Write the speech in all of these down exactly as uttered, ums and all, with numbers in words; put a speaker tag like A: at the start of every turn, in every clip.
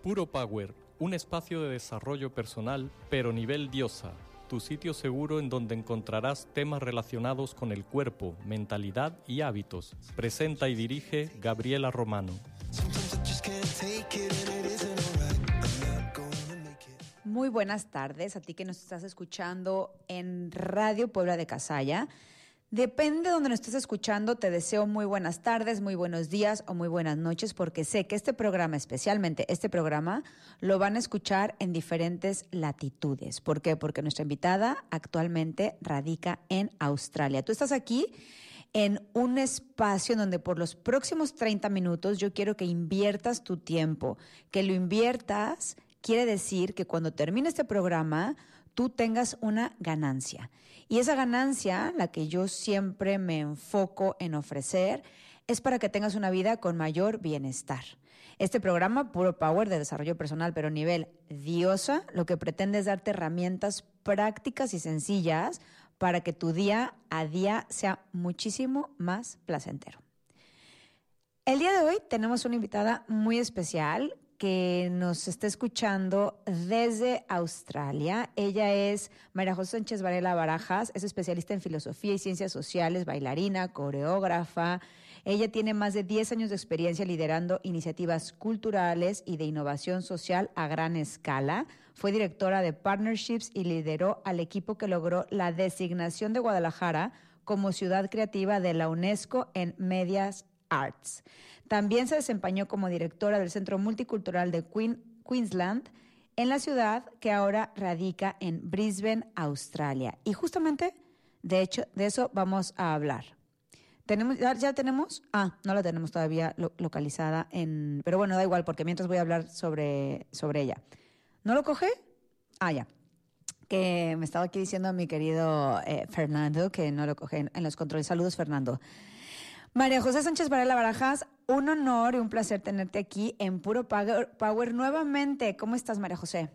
A: Puro Power, un espacio de desarrollo personal, pero nivel diosa. Tu sitio seguro en donde encontrarás temas relacionados con el cuerpo, mentalidad y hábitos. Presenta y dirige Gabriela Romano.
B: Muy buenas tardes a ti que nos estás escuchando en Radio Puebla de Casaya. Depende de donde nos estés escuchando, te deseo muy buenas tardes, muy buenos días o muy buenas noches, porque sé que este programa, especialmente este programa, lo van a escuchar en diferentes latitudes. ¿Por qué? Porque nuestra invitada actualmente radica en Australia. Tú estás aquí en un espacio en donde por los próximos treinta minutos yo quiero que inviertas tu tiempo, que lo inviertas. Quiere decir que cuando termine este programa, tú tengas una ganancia. Y esa ganancia, la que yo siempre me enfoco en ofrecer, es para que tengas una vida con mayor bienestar. Este programa, Puro Power, de desarrollo personal, pero a nivel diosa, lo que pretende es darte herramientas prácticas y sencillas para que tu día a día sea muchísimo más placentero. El día de hoy tenemos una invitada muy especial que nos está escuchando desde Australia. Ella es María José Sánchez Varela Barajas, es especialista en filosofía y ciencias sociales, bailarina, coreógrafa. Ella tiene más de diez años de experiencia liderando iniciativas culturales y de innovación social a gran escala. Fue directora de Partnerships y lideró al equipo que logró la designación de Guadalajara como ciudad creativa de la UNESCO en Medias Arts. También se desempeñó como directora del Centro Multicultural de Queen, Queensland, en la ciudad que ahora radica en Brisbane, Australia. Y justamente, de hecho, de eso vamos a hablar. ¿Tenemos, ya, ya tenemos? Ah, no la tenemos todavía lo, localizada en... Pero bueno, da igual, porque mientras voy a hablar sobre, sobre ella. ¿No lo coge? Ah, ya. Que me estaba aquí diciendo mi querido eh, Fernando que no lo coge en, en los controles. Saludos, Fernando. María José Sánchez Varela Barajas, un honor y un placer tenerte aquí en Puro Power, Power nuevamente. ¿Cómo estás, María José?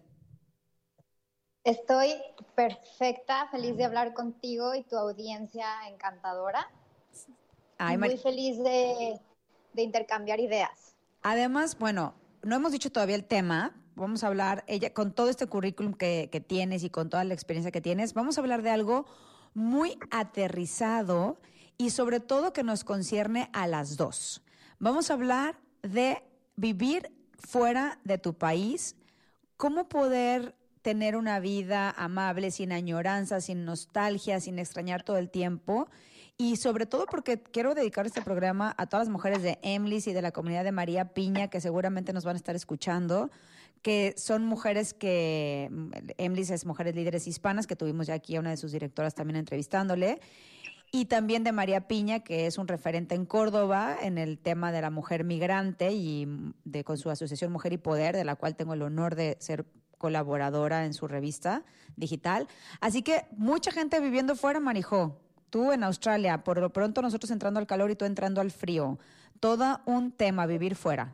C: Estoy perfecta, feliz de hablar contigo y tu audiencia encantadora. Ay, Muy Mar... feliz de, de intercambiar ideas.
B: Además, bueno, no hemos dicho todavía el tema. Vamos a hablar, ella con todo este currículum que, que tienes y con toda la experiencia que tienes, vamos a hablar de algo muy aterrizado y sobre todo que nos concierne a las dos. Vamos a hablar de vivir fuera de tu país, cómo poder tener una vida amable, sin añoranza, sin nostalgia, sin extrañar todo el tiempo. Y sobre todo porque quiero dedicar este programa a todas las mujeres de EMLIS y de la comunidad de María Piña, que seguramente nos van a estar escuchando, que son mujeres que, EMLIS es Mujeres Líderes Hispanas, que tuvimos ya aquí a una de sus directoras también entrevistándole, y también de María Piña, que es un referente en Córdoba en el tema de la mujer migrante y de con su asociación Mujer y Poder, de la cual tengo el honor de ser colaboradora en su revista digital. Así que mucha gente viviendo fuera, Marijó. Tú en Australia, por lo pronto nosotros entrando al calor y tú entrando al frío. Todo un tema, vivir fuera.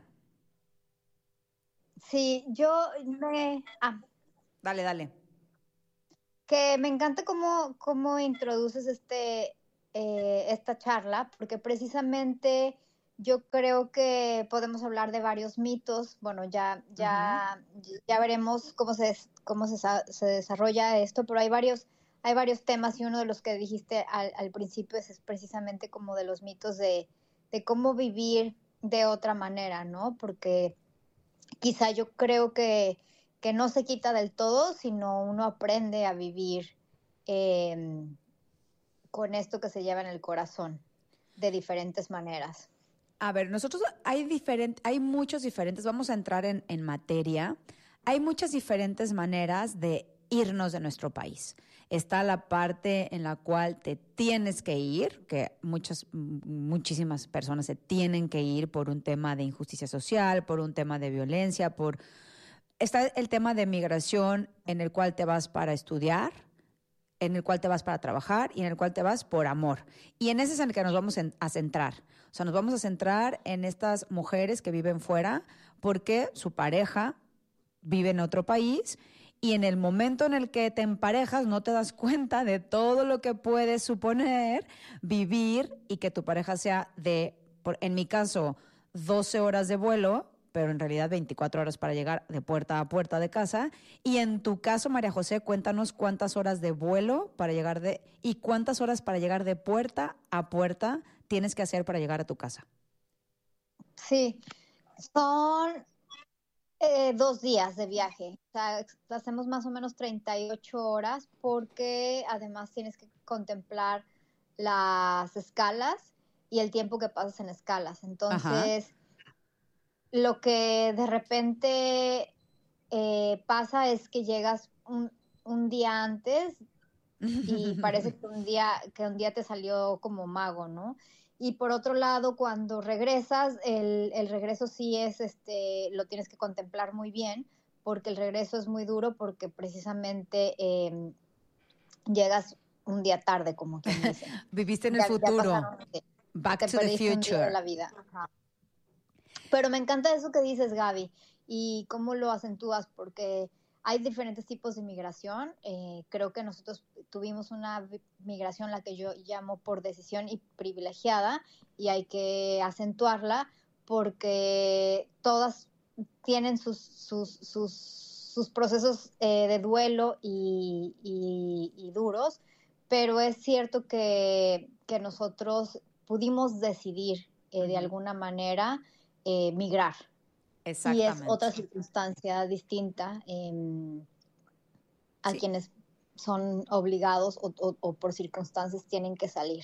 C: Sí, yo me... Ah.
B: Dale, dale.
C: Que me encanta cómo, cómo introduces este... Eh, esta charla, porque precisamente yo creo que podemos hablar de varios mitos. Bueno, ya, ya, uh-huh. ya veremos cómo se, cómo se, se desarrolla esto, pero hay varios, hay varios temas y uno de los que dijiste al, al principio es, es precisamente como de los mitos de, de cómo vivir de otra manera, ¿no? Porque quizá yo creo que, que no se quita del todo, sino uno aprende a vivir eh, con esto que se lleva en el corazón, de diferentes maneras.
B: A ver, nosotros hay diferentes, hay muchos diferentes, vamos a entrar en, en materia, hay muchas diferentes maneras de irnos de nuestro país. Está la parte en la cual te tienes que ir, que muchas, muchísimas personas se tienen que ir por un tema de injusticia social, por un tema de violencia, por... Está el tema de migración en el cual te vas para estudiar, en el cual te vas para trabajar y en el cual te vas por amor. Y en ese es en el que nos vamos a centrar. O sea, nos vamos a centrar en estas mujeres que viven fuera porque su pareja vive en otro país y en el momento en el que te emparejas no te das cuenta de todo lo que puede suponer vivir y que tu pareja sea de, por, en mi caso, doce horas de vuelo, pero en realidad veinticuatro horas para llegar de puerta a puerta de casa. Y en tu caso, María José, cuéntanos cuántas horas de vuelo para llegar de y cuántas horas para llegar de puerta a puerta tienes que hacer para llegar a tu casa.
C: Sí, son eh, dos días de viaje. O sea, hacemos más o menos treinta y ocho horas porque además tienes que contemplar las escalas y el tiempo que pasas en escalas. Entonces, ajá, lo que de repente eh, pasa es que llegas un, un día antes y parece que un día, que un día te salió como mago, ¿no? Y por otro lado, cuando regresas, el, el regreso sí es, este, lo tienes que contemplar muy bien, porque el regreso es muy duro, porque precisamente eh, llegas un día tarde, como quien dice.
B: Viviste en el
C: ya,
B: futuro.
C: Ya pasaron,
B: Back
C: te
B: to the future.
C: Un día de la vida. Ajá. Pero me encanta eso que dices, Gaby, y cómo lo acentúas, porque hay diferentes tipos de migración. Eh, creo que nosotros tuvimos una migración, la que yo llamo por decisión y privilegiada, y hay que acentuarla porque todas tienen sus, sus, sus, sus procesos eh, de duelo y, y, y duros, pero es cierto que, que nosotros pudimos decidir eh, uh-huh. de alguna manera eh, migrar. Y es otra circunstancia distinta eh, a sí. quienes son obligados o, o, o por circunstancias tienen que salir.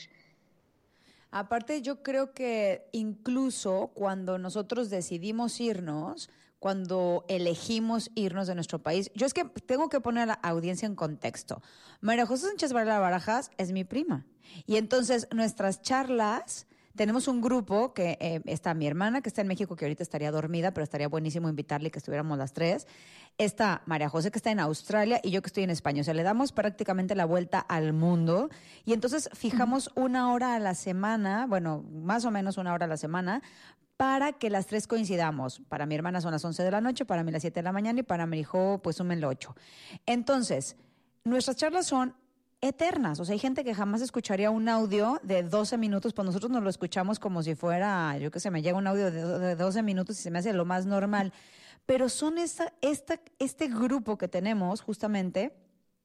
B: Aparte, yo creo que incluso cuando nosotros decidimos irnos, cuando elegimos irnos de nuestro país, yo es que tengo que poner a la audiencia en contexto. María José Sánchez Varela Barajas es mi prima. Y entonces nuestras charlas... Tenemos un grupo que eh, está mi hermana, que está en México, que ahorita estaría dormida, pero estaría buenísimo invitarle que estuviéramos las tres. Está María José, que está en Australia, y yo que estoy en España. O sea, le damos prácticamente la vuelta al mundo. Y entonces fijamos uh-huh. una hora a la semana, bueno, más o menos una hora a la semana, para que las tres coincidamos. Para mi hermana son las once de la noche, para mí las siete de la mañana, y para mi hijo, pues súmenlo ocho. Entonces, nuestras charlas son eternas. O sea, hay gente que jamás escucharía un audio de doce minutos, pues nosotros nos lo escuchamos como si fuera, yo qué sé, me llega un audio de doce minutos y se me hace lo más normal. Pero son esta, esta, este grupo que tenemos, justamente,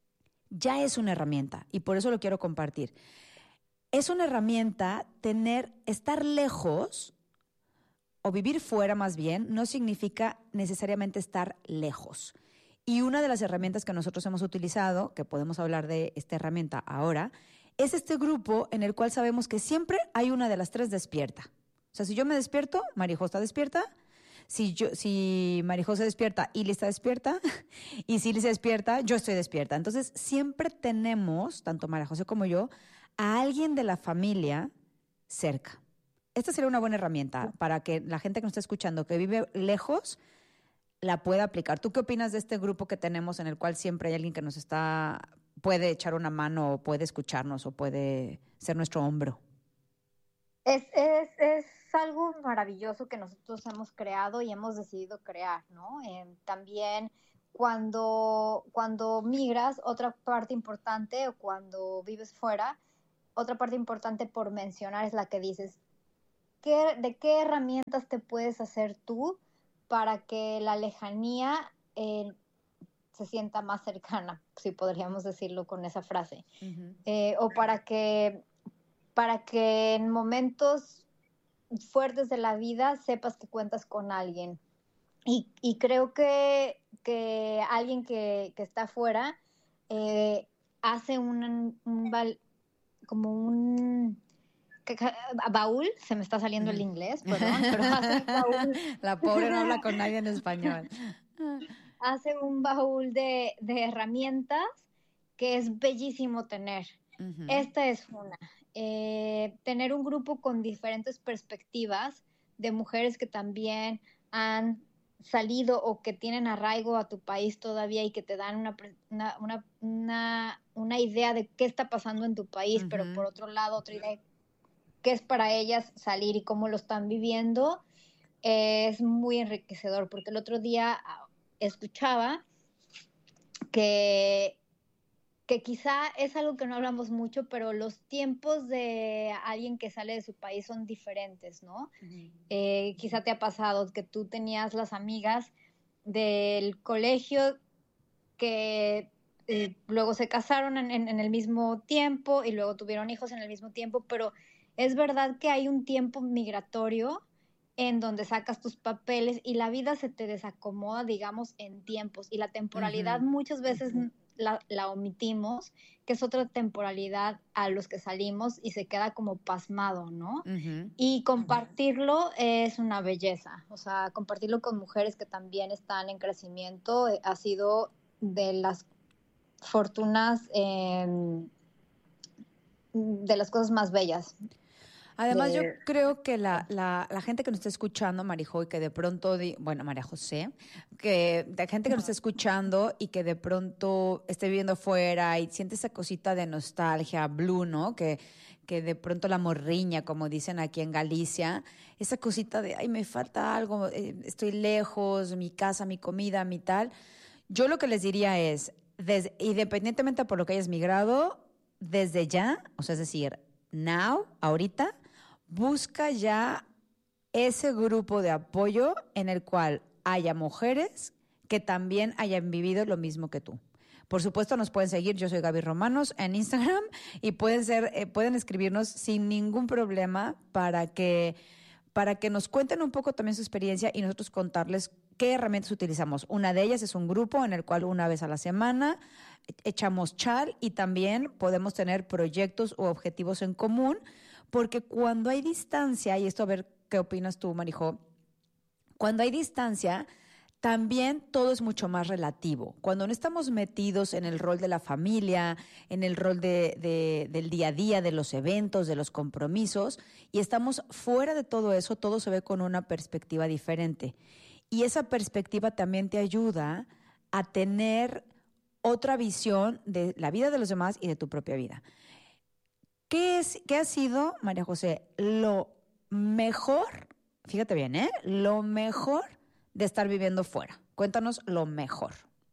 B: ya es una herramienta y por eso lo quiero compartir. Es una herramienta tener, estar lejos o vivir fuera más bien, no significa necesariamente estar lejos. Y una de las herramientas que nosotros hemos utilizado, que podemos hablar de esta herramienta ahora, es este grupo en el cual sabemos que siempre hay una de las tres despierta. O sea, si yo me despierto, Marijó está despierta. Si, yo, si Marijó se despierta, Ili está despierta. Y si Ili se despierta, yo estoy despierta. Entonces, siempre tenemos, tanto María José como yo, a alguien de la familia cerca. Esta sería una buena herramienta para que la gente que nos está escuchando, que vive lejos, la pueda aplicar. ¿Tú qué opinas de este grupo que tenemos en el cual siempre hay alguien que nos está, puede echar una mano o puede escucharnos o puede ser nuestro hombro?
C: Es, es, es algo maravilloso que nosotros hemos creado y hemos decidido crear, ¿no? Eh, también cuando, cuando migras, otra parte importante, o cuando vives fuera, otra parte importante por mencionar es la que dices, ¿qué, ¿de qué herramientas te puedes hacer tú para que la lejanía eh, se sienta más cercana, si podríamos decirlo con esa frase? Uh-huh. Eh, o para que, para que en momentos fuertes de la vida sepas que cuentas con alguien. Y, y creo que, que alguien que, que está afuera eh, hace un, un val, como un... baúl, se me está saliendo el inglés, perdón, pero hace un baúl.
B: La pobre no habla con nadie en español.
C: Hace un baúl de, de herramientas que es bellísimo tener. Uh-huh. Esta es una. Eh, tener un grupo con diferentes perspectivas de mujeres que también han salido o que tienen arraigo a tu país todavía y que te dan una, una, una, una, una idea de qué está pasando en tu país, uh-huh. pero por otro lado otra idea qué es para ellas salir y cómo lo están viviendo, eh, es muy enriquecedor, porque el otro día escuchaba que que quizá es algo que no hablamos mucho, pero los tiempos de alguien que sale de su país son diferentes, ¿no? Uh-huh. Eh, quizá te ha pasado que tú tenías las amigas del colegio que eh, luego se casaron en, en, en el mismo tiempo y luego tuvieron hijos en el mismo tiempo, pero es verdad que hay un tiempo migratorio en donde sacas tus papeles y la vida se te desacomoda, digamos, en tiempos. Y la temporalidad uh-huh. muchas veces uh-huh. la, la omitimos, que es otra temporalidad a los que salimos y se queda como pasmado, ¿no? Uh-huh. Y compartirlo es una belleza. O sea, compartirlo con mujeres que también están en crecimiento eh, ha sido de las fortunas, eh, de las cosas más bellas.
B: Además, yo creo que la, la, la gente que nos está escuchando, Marijo, y que de pronto, di, bueno, María José, que la gente que nos está escuchando y que de pronto esté viviendo fuera y siente esa cosita de nostalgia, blue, ¿no? Que, que de pronto la morriña, como dicen aquí en Galicia, esa cosita de, ay, me falta algo, eh, estoy lejos, mi casa, mi comida, mi tal. Yo lo que les diría es, desde, independientemente por lo que hayas migrado, desde ya, o sea, es decir, now, ahorita, busca ya ese grupo de apoyo en el cual haya mujeres que también hayan vivido lo mismo que tú. Por supuesto, nos pueden seguir, yo soy Gaby Romanos en Instagram y pueden ser, eh, pueden escribirnos sin ningún problema para que, para que nos cuenten un poco también su experiencia y nosotros contarles qué herramientas utilizamos. Una de ellas es un grupo en el cual una vez a la semana echamos chal y también podemos tener proyectos u objetivos en común, porque cuando hay distancia, y esto a ver qué opinas tú, Marijo, cuando hay distancia, también todo es mucho más relativo. Cuando no estamos metidos en el rol de la familia, en el rol de, de, del día a día, de los eventos, de los compromisos, y estamos fuera de todo eso, todo se ve con una perspectiva diferente. Y esa perspectiva también te ayuda a tener otra visión de la vida de los demás y de tu propia vida. ¿Qué, es, ¿Qué ha sido, María José, lo mejor, fíjate bien, ¿eh? Lo mejor de estar viviendo fuera? Cuéntanos lo mejor.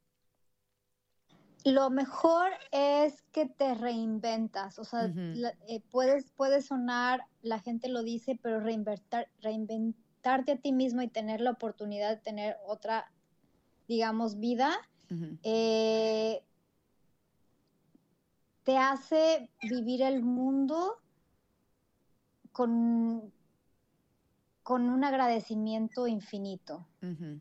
C: Lo mejor es que te reinventas, o sea, uh-huh. la, eh, puedes, puedes sonar, la gente lo dice, pero reinventar, reinventarte a ti mismo y tener la oportunidad de tener otra, digamos, vida, uh-huh. eh, te hace vivir el mundo con, con un agradecimiento infinito. Uh-huh.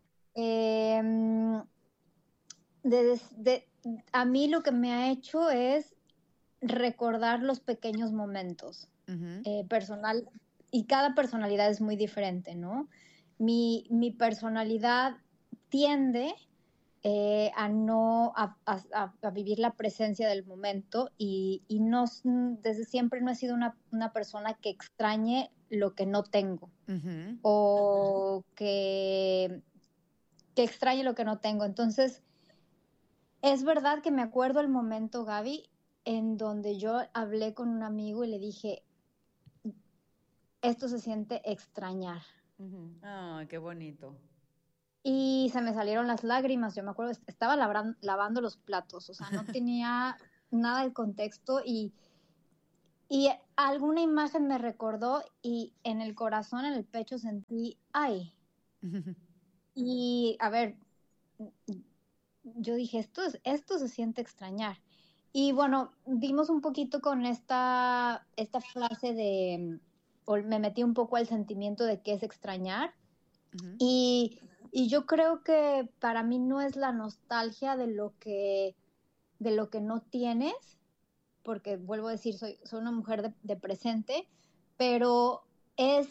C: Eh, de, de, a mí lo que me ha hecho es recordar los pequeños momentos. Uh-huh. eh, personal, y cada personalidad es muy diferente, ¿no? Mi, mi personalidad tiende Eh, a no a, a, a vivir la presencia del momento y, y no, desde siempre no he sido una, una persona que extrañe lo que no tengo uh-huh. o que, que extrañe lo que no tengo. Entonces, es verdad que me acuerdo el momento, Gaby, en donde yo hablé con un amigo y le dije, esto se siente extrañar.
B: Uh-huh. Ah, qué bonito.
C: Y se me salieron las lágrimas, yo me acuerdo, estaba lavando, lavando los platos, o sea, no tenía nada de contexto y, y alguna imagen me recordó y en el corazón, en el pecho sentí, ay. Y a ver, yo dije, esto, es, esto se siente extrañar. Y bueno, dimos un poquito con esta, esta frase de, o me metí un poco al sentimiento de qué es extrañar. Uh-huh. Y... Y yo creo que para mí no es la nostalgia de lo que, de lo que no tienes, porque vuelvo a decir, soy, soy una mujer de, de presente, pero es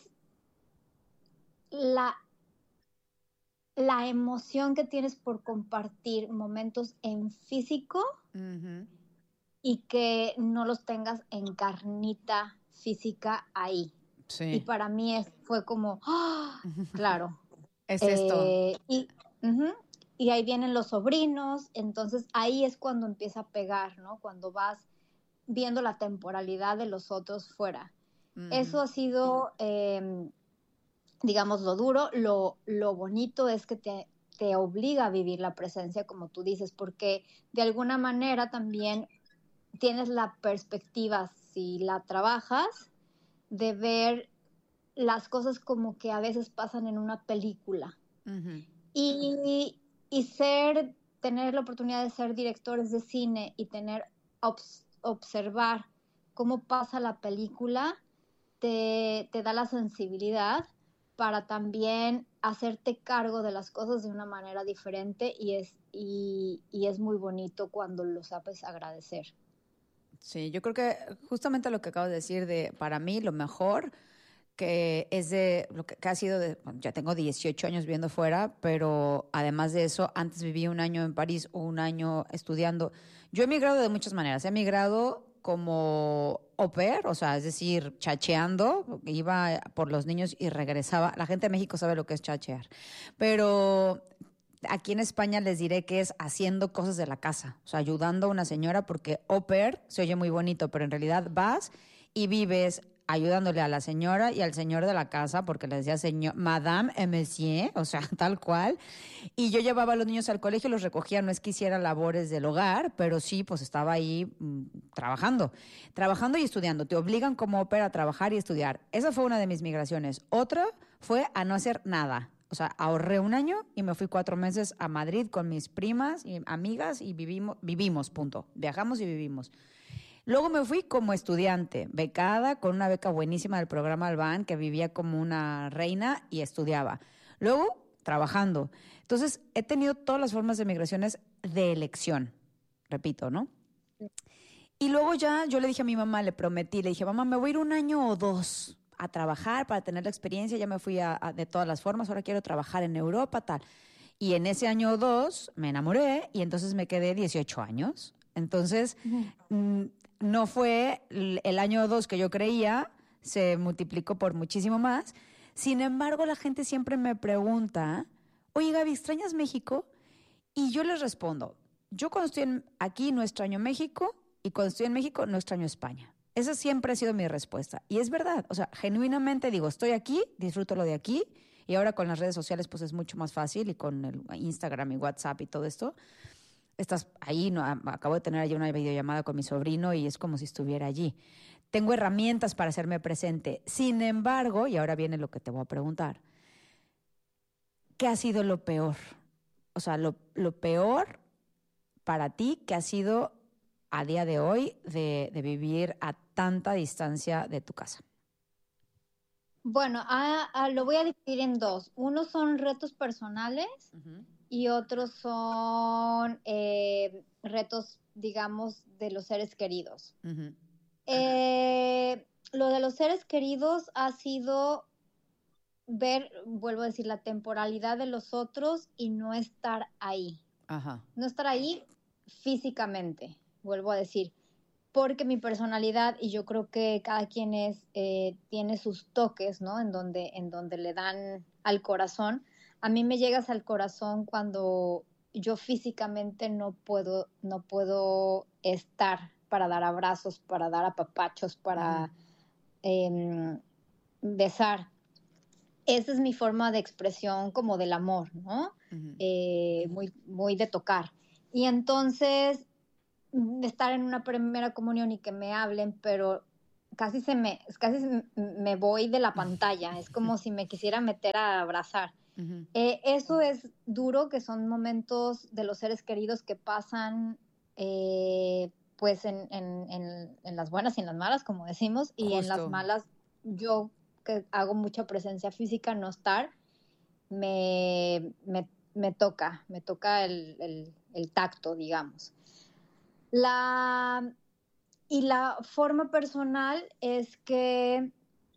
C: la, la emoción que tienes por compartir momentos en físico uh-huh. y que no los tengas en carnita física ahí. Sí. Y para mí es, fue como, ¡oh! Claro.
B: Es esto.
C: Eh, y, uh-huh, y ahí vienen los sobrinos, entonces ahí es cuando empieza a pegar, ¿no? Cuando vas viendo la temporalidad de los otros fuera. Uh-huh. Eso ha sido, eh, digamos, lo duro. Lo, lo bonito es que te, te obliga a vivir la presencia, como tú dices, porque de alguna manera también tienes la perspectiva, si la trabajas, de ver las cosas como que a veces pasan en una película. Uh-huh. Y, y ser, tener la oportunidad de ser directores de cine y tener, obs, observar cómo pasa la película, te, te da la sensibilidad para también hacerte cargo de las cosas de una manera diferente y es, y, y es muy bonito cuando lo sabes agradecer.
B: Sí, yo creo que justamente lo que acabo de decir de, para mí, lo mejor que es de lo que, que ha sido de, bueno, ya tengo dieciocho años viviendo fuera, pero además de eso, antes viví un año en París o un año estudiando. Yo he migrado de muchas maneras. He migrado como au pair, o sea, es decir, chacheando, iba por los niños y regresaba. La gente de México sabe lo que es chachear, pero aquí en España les diré que es haciendo cosas de la casa, o sea, ayudando a una señora, porque au pair se oye muy bonito, pero en realidad vas y vives ayudándole a la señora y al señor de la casa, porque le decía señor, madame et monsieur, o sea, tal cual. Y yo llevaba a los niños al colegio, los recogía, no es que hiciera labores del hogar, pero sí, pues estaba ahí mmm, trabajando, trabajando y estudiando. Te obligan como ópera a trabajar y estudiar. Esa fue una de mis migraciones. Otra fue a no hacer nada. O sea, ahorré un año y me fui cuatro meses a Madrid con mis primas y amigas y vivimos, vivimos, punto. Viajamos y vivimos. Luego me fui como estudiante, becada, con una beca buenísima del programa Alban, que vivía como una reina y estudiaba. Luego, trabajando. Entonces, he tenido todas las formas de migraciones de elección, repito, ¿no? Y luego ya yo le dije a mi mamá, le prometí, le dije, mamá, me voy a ir un año o dos a trabajar para tener la experiencia, ya me fui a, a, de todas las formas, ahora quiero trabajar en Europa, tal. Y en ese año o dos me enamoré y entonces me quedé dieciocho años. Entonces, uh-huh. mmm, no fue el año o dos que yo creía, se multiplicó por muchísimo más. Sin embargo, la gente siempre me pregunta, oye, Gaby, ¿extrañas México? Y yo les respondo, yo cuando estoy en, aquí no extraño México y cuando estoy en México no extraño España. Esa siempre ha sido mi respuesta. Y es verdad, o sea, genuinamente digo, estoy aquí, disfruto lo de aquí y ahora con las redes sociales pues es mucho más fácil y con el Instagram y WhatsApp y todo esto. Estás ahí, no, acabo de tener ayer una videollamada con mi sobrino y es como si estuviera allí. Tengo herramientas para hacerme presente. Sin embargo, y ahora viene lo que te voy a preguntar, ¿qué ha sido lo peor? O sea, lo, lo peor para ti que ha sido a día de hoy de, de vivir a tanta distancia de tu casa.
C: Bueno, a, a, lo voy a dividir en dos. Uno son retos personales. Uh-huh. Y otros son eh, retos, digamos, de los seres queridos. Uh-huh. Eh, lo de los seres queridos ha sido ver, vuelvo a decir, la temporalidad de los otros y no estar ahí. Ajá. No estar ahí físicamente, vuelvo a decir, porque mi personalidad, y yo creo que cada quien es, eh, tiene sus toques, ¿no? En donde, en donde le dan al corazón. A mí me llegas al corazón cuando yo físicamente no puedo, no puedo estar para dar abrazos, para dar apapachos, para uh-huh. eh, besar. Esa es mi forma de expresión como del amor, ¿no? Uh-huh. Eh, muy, muy de tocar. Y entonces, estar en una primera comunión y que me hablen, pero casi se me, casi me voy de la pantalla. Es como si me quisiera meter a abrazar. Uh-huh. Eh, eso es duro, que son momentos de los seres queridos que pasan eh, pues en, en, en, en las buenas y en las malas, como decimos, y Justo. En las malas yo que hago mucha presencia física, no estar, me, me, me toca, me toca el, el, el tacto, digamos. La, y la forma personal es que,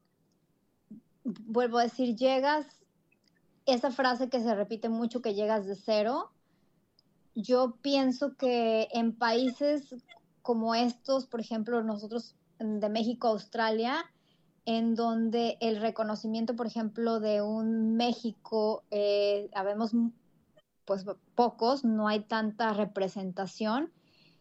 C: vuelvo a decir, llegas, esa frase que se repite mucho, que llegas de cero, yo pienso que en países como estos, por ejemplo, nosotros de México a Australia, en donde el reconocimiento, por ejemplo, de un México, eh, habemos pues pocos, no hay tanta representación,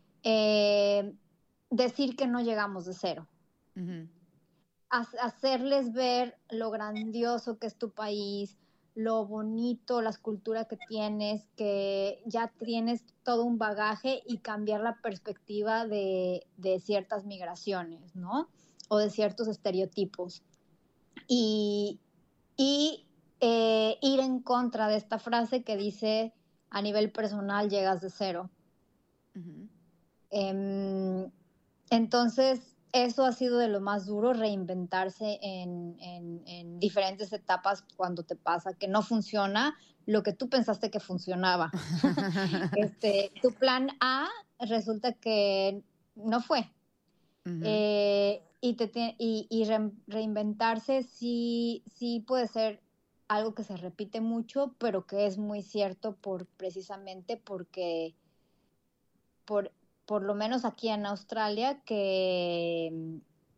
C: eh, decir que no llegamos de cero. Uh-huh. Hacerles ver lo grandioso que es tu país, lo bonito, la escultura que tienes, que ya tienes todo un bagaje y cambiar la perspectiva de, de ciertas migraciones, ¿no? O de ciertos estereotipos. Y, y eh, ir en contra de esta frase que dice, a nivel personal llegas de cero. Uh-huh. Eh, entonces, eso ha sido de lo más duro, reinventarse en, en, en diferentes etapas cuando te pasa que no funciona lo que tú pensaste que funcionaba. este, tu plan A resulta que no fue. Uh-huh. Eh, y, te, y, y re, reinventarse sí, sí puede ser algo que se repite mucho, pero que es muy cierto por, precisamente porque por, por lo menos aquí en Australia, que,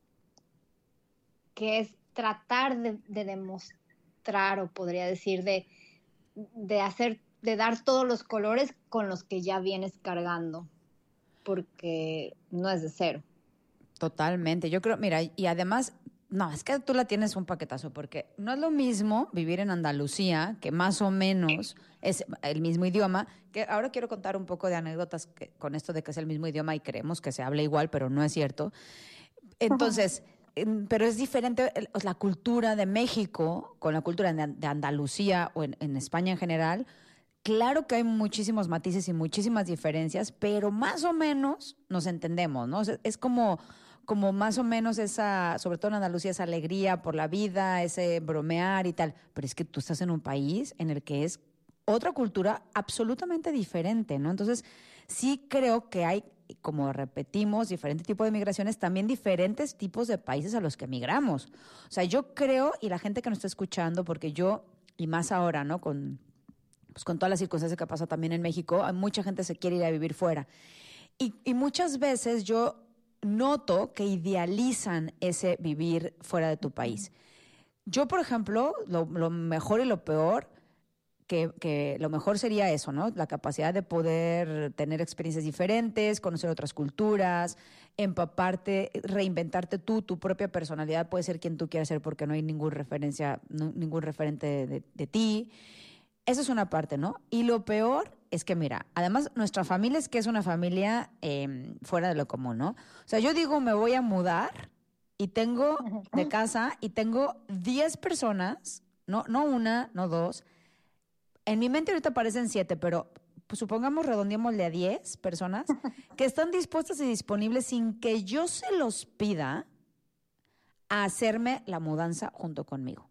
C: que es tratar de, de demostrar, o podría decir, de, de hacer, de dar todos los colores con los que ya vienes cargando, porque no es de cero.
B: Totalmente. Yo creo, mira, y además, no, es que tú la tienes un paquetazo, porque no es lo mismo vivir en Andalucía, que más o menos es el mismo idioma, que ahora quiero contar un poco de anécdotas que, con esto de que es el mismo idioma y creemos que se habla igual, pero no es cierto. Entonces, pero es diferente la cultura de México con la cultura de Andalucía o en, en España en general. Claro que hay muchísimos matices y muchísimas diferencias, pero más o menos nos entendemos, ¿no? O sea, es como, como más o menos esa, sobre todo en Andalucía, esa alegría por la vida, ese bromear y tal. Pero es que tú estás en un país en el que es otra cultura absolutamente diferente, ¿no? Entonces, sí creo que hay, como repetimos, diferentes tipos de migraciones, también diferentes tipos de países a los que migramos. O sea, yo creo, y la gente que nos está escuchando, porque yo, y más ahora, ¿no? Con... pues con todas las circunstancias que pasa también en México, mucha gente se quiere ir a vivir fuera. Y, y muchas veces yo noto que idealizan ese vivir fuera de tu país. Yo, por ejemplo, lo, lo mejor y lo peor, que, que lo mejor sería eso, ¿no? La capacidad de poder tener experiencias diferentes, conocer otras culturas, empaparte, reinventarte tú, tu propia personalidad puede ser quien tú quieras ser porque no hay ninguna referencia, no, ningún referente de, de, de ti. Esa es una parte, ¿no? Y lo peor es que, mira, además nuestra familia es que es una familia eh, fuera de lo común, ¿no? O sea, yo digo, me voy a mudar y tengo de casa y tengo diez personas, no, no una, no dos. En mi mente ahorita parecen siete, pero pues, supongamos redondeémosle a diez personas que están dispuestas y disponibles sin que yo se los pida a hacerme la mudanza junto conmigo.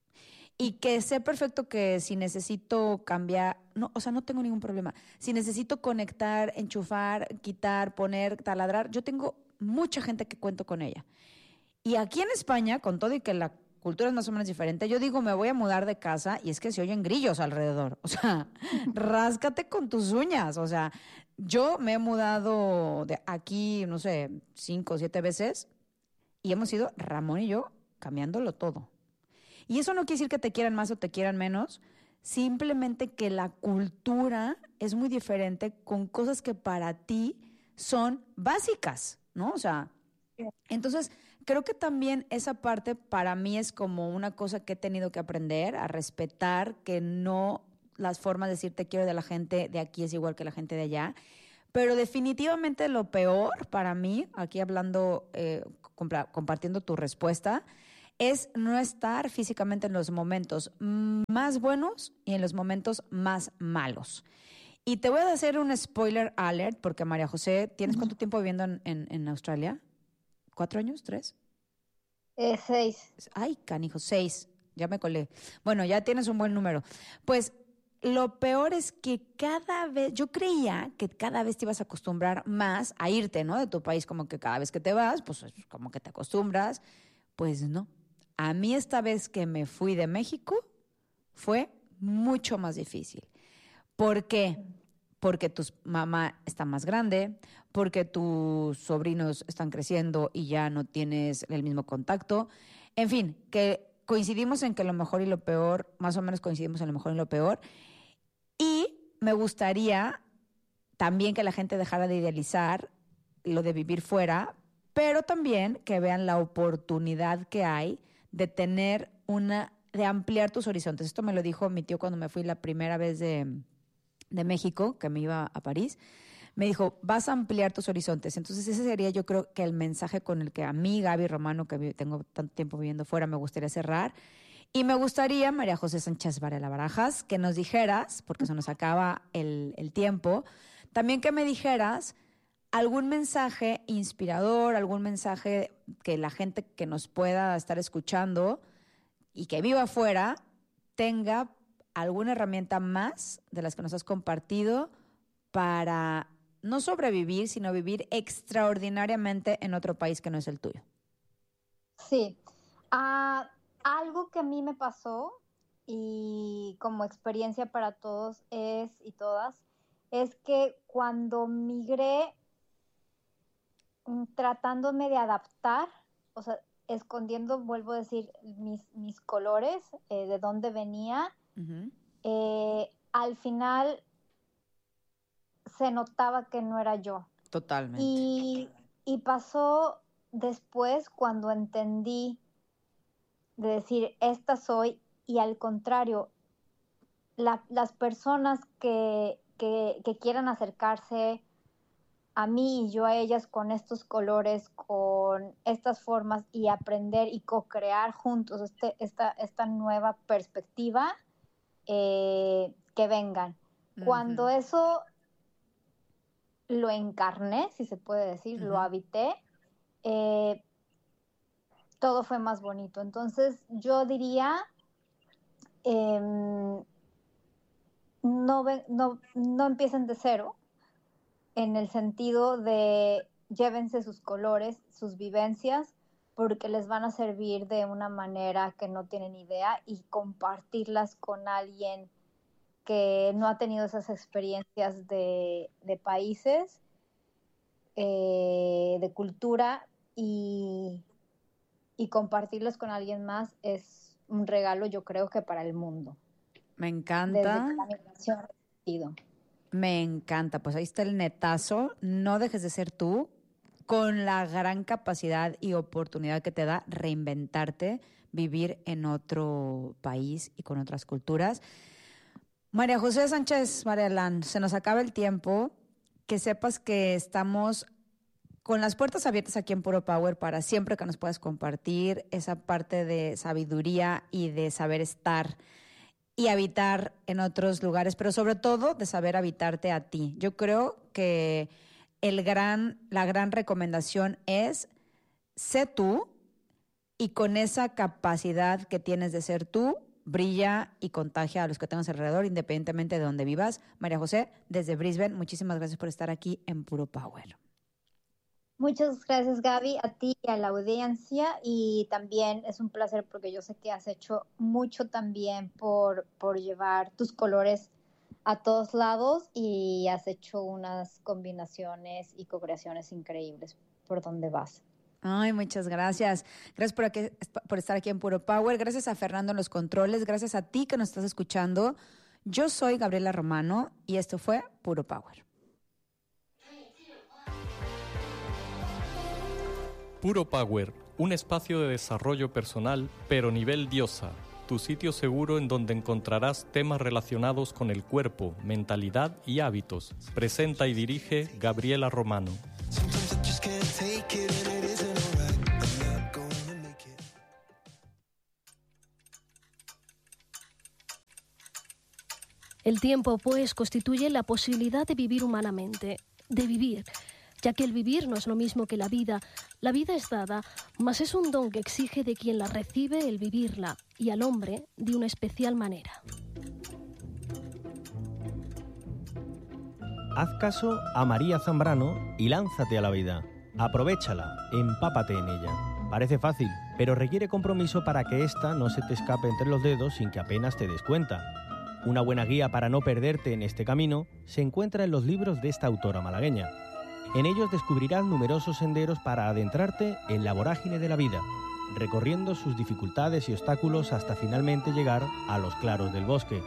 B: Y que sé perfecto que si necesito cambiar, no, o sea, no tengo ningún problema. Si necesito conectar, enchufar, quitar, poner, taladrar, yo tengo mucha gente que cuento con ella. Y aquí en España, con todo y que la cultura es más o menos diferente, yo digo, me voy a mudar de casa y es que se oyen grillos alrededor. O sea, ráscate con tus uñas. O sea, yo me he mudado de aquí, no sé, cinco o siete veces y hemos ido, Ramón y yo, cambiándolo todo. Y eso no quiere decir que te quieran más o te quieran menos, simplemente que la cultura es muy diferente con cosas que para ti son básicas, ¿no? O sea, entonces creo que también esa parte para mí es como una cosa que he tenido que aprender a respetar, que no las formas de decir te quiero de la gente de aquí es igual que la gente de allá. Pero definitivamente lo peor para mí, aquí hablando, eh, compa- compartiendo tu respuesta, es no estar físicamente en los momentos más buenos y en los momentos más malos. Y te voy a hacer un spoiler alert, porque María José, ¿tienes cuánto tiempo viviendo en, en, en Australia? ¿Cuatro años? ¿Tres?
C: Eh, seis.
B: Ay, canijo, seis. Ya me colé. Bueno, ya tienes un buen número. Pues lo peor es que cada vez, yo creía que cada vez te ibas a acostumbrar más a irte, ¿no? De tu país, como que cada vez que te vas, pues como que te acostumbras. Pues no. A mí esta vez que me fui de México fue mucho más difícil. ¿Por qué? Porque tu mamá está más grande, porque tus sobrinos están creciendo y ya no tienes el mismo contacto. En fin, que coincidimos en que lo mejor y lo peor, más o menos coincidimos en lo mejor y lo peor. Y me gustaría también que la gente dejara de idealizar lo de vivir fuera, pero también que vean la oportunidad que hay de tener una de ampliar tus horizontes. Esto me lo dijo mi tío cuando me fui la primera vez de, de México, que me iba a París. Me dijo, vas a ampliar tus horizontes. Entonces ese sería, yo creo, que el mensaje con el que a mí, Gaby Romano, que tengo tanto tiempo viviendo fuera, me gustaría cerrar. Y me gustaría, María José Sánchez Varela Barajas, que nos dijeras, porque se nos acaba el, el tiempo, también que me dijeras algún mensaje inspirador, algún mensaje que la gente que nos pueda estar escuchando y que viva afuera tenga alguna herramienta más de las que nos has compartido para no sobrevivir, sino vivir extraordinariamente en otro país que no es el tuyo.
C: Sí. Uh, algo que a mí me pasó y como experiencia para todos es y todas, es que cuando migré tratándome de adaptar, o sea, escondiendo, vuelvo a decir, mis, mis colores, eh, de dónde venía, uh-huh. eh, al final se notaba que no era yo.
B: Totalmente.
C: Y, y pasó después cuando entendí de decir, esta soy, y al contrario, la, las personas que, que, que quieran acercarse a mí y yo a ellas con estos colores, con estas formas y aprender y co-crear juntos este, esta, esta nueva perspectiva, eh, que vengan. Uh-huh. Cuando eso lo encarné, si se puede decir, uh-huh. lo habité, eh, todo fue más bonito. Entonces yo diría, eh, no, no, no empiecen de cero, en el sentido de llévense sus colores, sus vivencias, porque les van a servir de una manera que no tienen idea, y compartirlas con alguien que no ha tenido esas experiencias de, de países, eh, de cultura, y, y compartirlas con alguien más es un regalo, yo creo que para el mundo.
B: Me encanta.
C: Desde que la migración ha existido.
B: Me encanta, pues ahí está el netazo, no dejes de ser tú, con la gran capacidad y oportunidad que te da reinventarte, vivir en otro país y con otras culturas. María José Sánchez Varela, se nos acaba el tiempo, que sepas que estamos con las puertas abiertas aquí en Puro Power para siempre que nos puedas compartir esa parte de sabiduría y de saber estar y habitar en otros lugares, pero sobre todo de saber habitarte a ti. Yo creo que el gran, la gran recomendación es sé tú, y con esa capacidad que tienes de ser tú, brilla y contagia a los que tengas alrededor, independientemente de donde vivas. María José, desde Brisbane, muchísimas gracias por estar aquí en Puro Power.
C: Muchas gracias, Gaby, a ti y a la audiencia, y también es un placer porque yo sé que has hecho mucho también por, por llevar tus colores a todos lados, y has hecho unas combinaciones y co-creaciones increíbles por donde vas.
B: Ay, muchas gracias. Gracias por, aquí, por estar aquí en Puro Power. Gracias a Fernando en los controles. Gracias a ti que nos estás escuchando. Yo soy Gabriela Romano y esto fue Puro Power.
A: Puro Power, un espacio de desarrollo personal, pero nivel diosa. Tu sitio seguro en donde encontrarás temas relacionados con el cuerpo, mentalidad y hábitos. Presenta y dirige Gabriela Romano.
D: El tiempo, pues, constituye la posibilidad de vivir humanamente, de vivir, ya que el vivir no es lo mismo que la vida. La vida es dada, mas es un don que exige de quien la recibe el vivirla, y al hombre de una especial manera.
E: Haz caso a María Zambrano y lánzate a la vida. Aprovéchala, empápate en ella. Parece fácil, pero requiere compromiso para que ésta no se te escape entre los dedos sin que apenas te des cuenta. Una buena guía para no perderte en este camino se encuentra en los libros de esta autora malagueña. En ellos descubrirás numerosos senderos para adentrarte en la vorágine de la vida, recorriendo sus dificultades y obstáculos hasta finalmente llegar a los claros del bosque.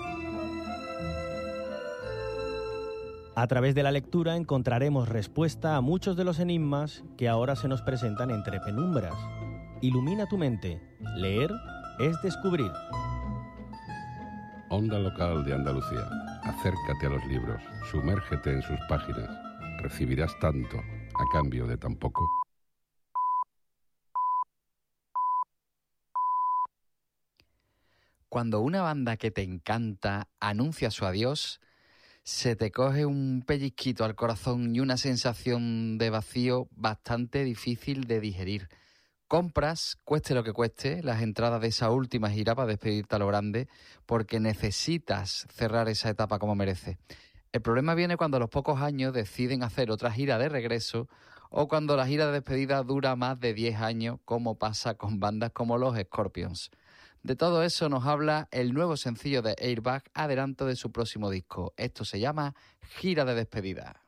E: A través de la lectura encontraremos respuesta a muchos de los enigmas que ahora se nos presentan entre penumbras. Ilumina tu mente. Leer es descubrir.
F: Onda Local de Andalucía. Acércate a los libros, sumérgete en sus páginas. Recibirás tanto a cambio de tan poco.
G: Cuando una banda que te encanta anuncia su adiós, se te coge un pellizquito al corazón y una sensación de vacío bastante difícil de digerir. Compras, cueste lo que cueste, las entradas de esa última gira para despedirte a lo grande, porque necesitas cerrar esa etapa como merece. El problema viene cuando a los pocos años deciden hacer otra gira de regreso o cuando la gira de despedida dura más de diez años, como pasa con bandas como los Scorpions. De todo eso nos habla el nuevo sencillo de Airbag, adelanto de su próximo disco. Esto se llama Gira de Despedida.